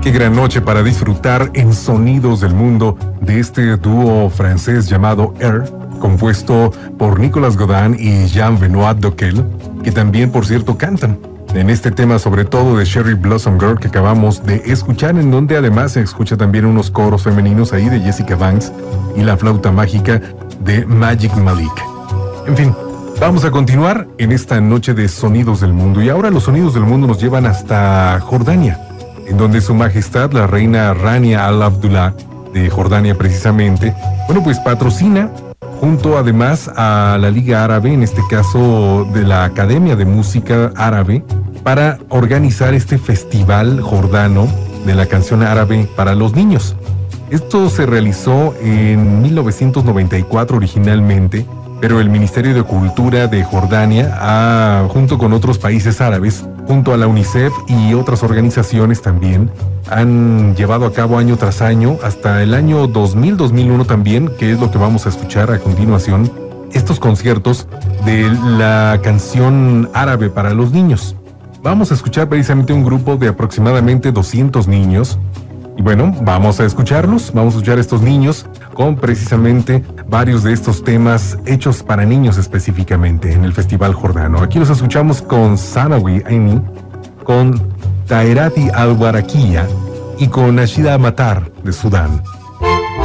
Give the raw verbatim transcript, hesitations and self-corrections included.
Qué gran noche para disfrutar en Sonidos del Mundo de este dúo francés llamado Air, compuesto por Nicolas Godin y Jean-Benoît Dockel, que también, por cierto, cantan en este tema, sobre todo de Cherry Blossom Girl, que acabamos de escuchar, en donde además se escucha también unos coros femeninos ahí de Jessica Banks y la flauta mágica de Magic Malik. En fin, vamos a continuar en esta noche de Sonidos del Mundo, y ahora los Sonidos del Mundo nos llevan hasta Jordania, en donde Su Majestad, la reina Rania Al Abdullah de Jordania precisamente, bueno, pues patrocina, junto además a la Liga Árabe, en este caso de la Academia de Música Árabe, para organizar este festival jordano de la canción árabe para los niños. Esto se realizó en mil novecientos noventa y cuatro originalmente, pero el Ministerio de Cultura de Jordania, ha, junto con otros países árabes, junto a la UNICEF y otras organizaciones también, han llevado a cabo año tras año, hasta el año dos mil, dos mil uno también, que es lo que vamos a escuchar a continuación, estos conciertos de la canción árabe para los niños. Vamos a escuchar precisamente un grupo de aproximadamente doscientos niños. Y bueno, vamos a escucharlos, vamos a escuchar a estos niños con precisamente varios de estos temas hechos para niños específicamente en el Festival Jordano. Aquí los escuchamos con Sanawi Aini, con Taherati Al-Warakiya y con Nashida Matar de Sudán.